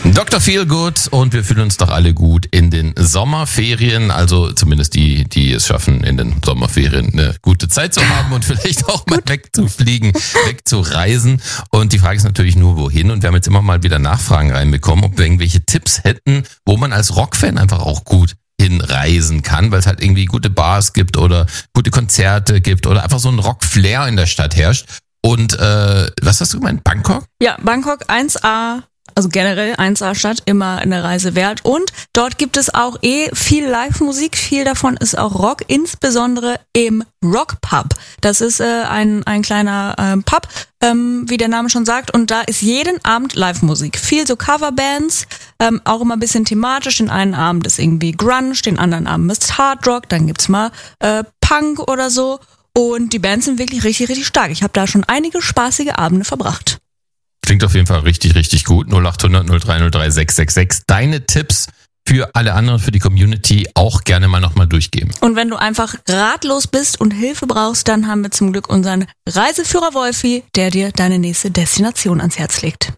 Dr. Feelgood und wir fühlen uns doch alle gut in den Sommerferien, also zumindest die es schaffen, in den Sommerferien eine gute Zeit zu haben und vielleicht auch mal wegzufliegen, wegzureisen. Und die Frage ist natürlich nur, wohin? Und wir haben jetzt immer mal wieder Nachfragen reinbekommen, ob wir irgendwelche Tipps hätten, wo man als Rockfan einfach auch gut hinreisen kann, weil es halt irgendwie gute Bars gibt oder gute Konzerte gibt oder einfach so ein Rock-Flair in der Stadt herrscht. Und was hast du gemeint? Bangkok? Ja, Bangkok 1A. Also generell 1A-Stadt, immer eine Reise wert. Und dort gibt es auch viel Live-Musik. Viel davon ist auch Rock, insbesondere im Rock-Pub. Das ist ein kleiner Pub, wie der Name schon sagt. Und da ist jeden Abend Live-Musik. Viel so Coverbands, auch immer ein bisschen thematisch. Den einen Abend ist irgendwie Grunge, den anderen Abend ist Hard Rock. Dann gibt's mal Punk oder so. Und die Bands sind wirklich richtig, richtig stark. Ich habe da schon einige spaßige Abende verbracht. Klingt auf jeden Fall richtig, richtig gut. 0800 0303 666. Deine Tipps für alle anderen, für die Community auch gerne mal nochmal durchgeben. Und wenn du einfach ratlos bist und Hilfe brauchst, dann haben wir zum Glück unseren Reiseführer Wolfi, der dir deine nächste Destination ans Herz legt.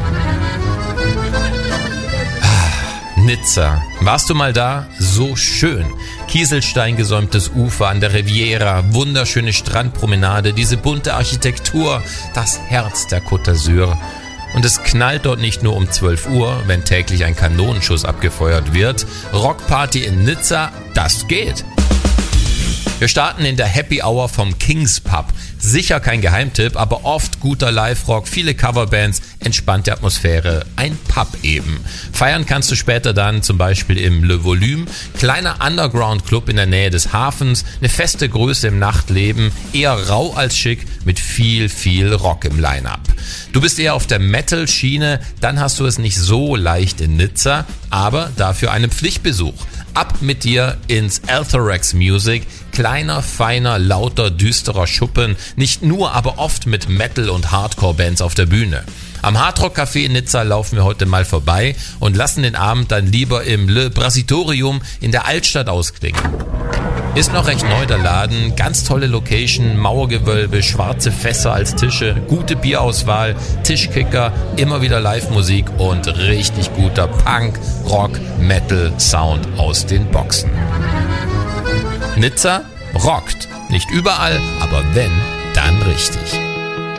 Nizza. Warst du mal da? So schön. Kieselsteingesäumtes Ufer an der Riviera, wunderschöne Strandpromenade, diese bunte Architektur, das Herz der Côte d'Azur. Und es knallt dort nicht nur um 12 Uhr, wenn täglich ein Kanonenschuss abgefeuert wird. Rockparty in Nizza, das geht. Wir starten in der Happy Hour vom Kings Pub. Sicher kein Geheimtipp, aber oft guter Live-Rock, viele Coverbands, entspannte Atmosphäre, ein Pub eben. Feiern kannst du später dann zum Beispiel im Le Volume, kleiner Underground-Club in der Nähe des Hafens, eine feste Größe im Nachtleben, eher rau als schick, mit viel, viel Rock im Line-Up. Du bist eher auf der Metal-Schiene, dann hast du es nicht so leicht in Nizza, aber dafür einen Pflichtbesuch. Ab mit dir ins Althorax Music, kleiner, feiner, lauter, düsterer Schuppen, nicht nur, aber oft mit Metal- und Hardcore-Bands auf der Bühne. Am Hardrock Café in Nizza laufen wir heute mal vorbei und lassen den Abend dann lieber im Le Brasitorium in der Altstadt ausklingen. Ist noch recht neu der Laden, ganz tolle Location, Mauergewölbe, schwarze Fässer als Tische, gute Bierauswahl, Tischkicker, immer wieder Live-Musik und richtig guter Punk, Rock, Metal Sound aus den Boxen. Nizza rockt. Nicht überall, aber wenn, dann richtig.